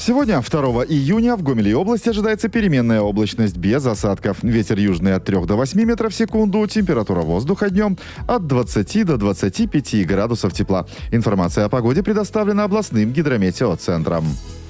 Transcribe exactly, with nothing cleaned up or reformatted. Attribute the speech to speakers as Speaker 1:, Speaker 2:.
Speaker 1: Сегодня, второго июня, в Гомеле и области ожидается переменная облачность без осадков. Ветер южный от трёх до восьми метров в секунду. Температура воздуха днем от двадцати до двадцати пяти градусов тепла. Информация о погоде предоставлена областным гидрометеоцентром.